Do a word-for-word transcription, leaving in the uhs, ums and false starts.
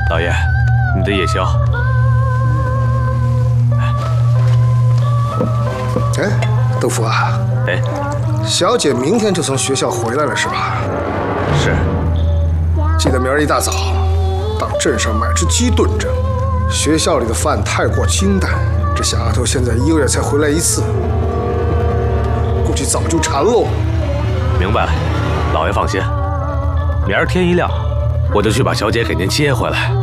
老爷，你的夜宵。 哎，豆腐啊， 哎， 小姐明天就从学校回来了是吧？ 是。 记得明儿一大早到镇上买只鸡炖着。学校里的饭太过清淡，这小丫头现在一个月才回来一次，估计早就馋喽。 明白了，老爷放心，明儿天一亮，我就去把小姐给您接回来。